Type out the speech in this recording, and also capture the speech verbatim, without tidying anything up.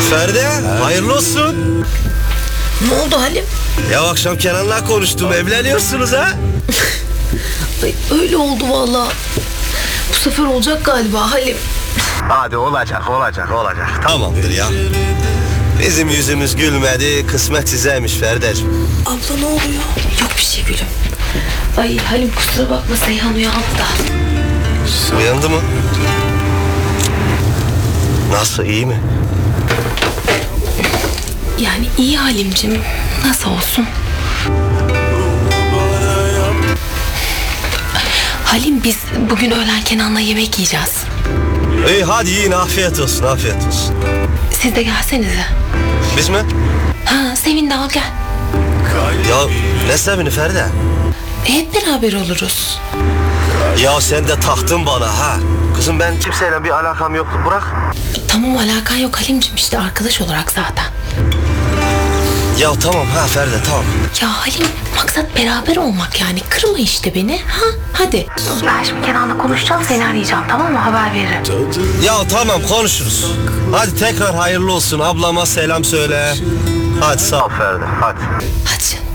Ferdi, hayırlı olsun. Ne oldu Halim? Ya akşam Kenan'la konuştum, evleniyorsunuz ha? Ay, öyle oldu vallahi. Bu sefer olacak galiba Halim. Hadi olacak, olacak, olacak. Tamamdır ya. Bizim yüzümüz gülmedi, kısmet sizeymiş Ferdi'cim. Abla ne oluyor? Yok bir şey gülüm. Ay Halim kusura bakma, Seyhan uyandı da. Uyandı mı? Nasıl, iyi mi? Yani iyi Halimcim. Nasıl olsun? Halim biz bugün öğlen Kenan'la yemek yiyeceğiz. İyi hadi yiyin, afiyet olsun, afiyet olsun. Siz de gelsenize. Biz mi? Ha Sevin de al gel. Ya ne sevini Ferdi? E, hep beraber oluruz. Ya sen de taktın bana ha. Kızım ben kimseyle bir alakam yoktu, bırak. Tamam alakan yok Halimcim, işte arkadaş olarak zaten. Ya tamam ha Ferdi, tamam. Ya Halim maksat beraber olmak yani, kırma işte beni ha, hadi. Ben şimdi Kenan'la konuşacağım, seni arayacağım, tamam mı, haber veririm. Ya tamam konuşuruz. Hadi tekrar hayırlı olsun, ablama selam söyle. Hadi sağ ol Ferdi, hadi. Hadi canım.